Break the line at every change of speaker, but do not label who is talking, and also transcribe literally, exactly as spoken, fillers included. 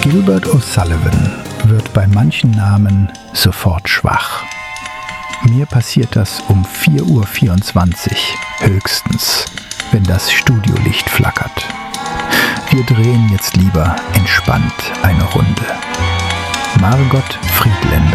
Gilbert O'Sullivan wird bei manchen Namen sofort schwach. Mir passiert das um vier Uhr vierundzwanzig höchstens, wenn das Studiolicht flackert. Wir drehen jetzt lieber entspannt eine Runde. Margot Friedländer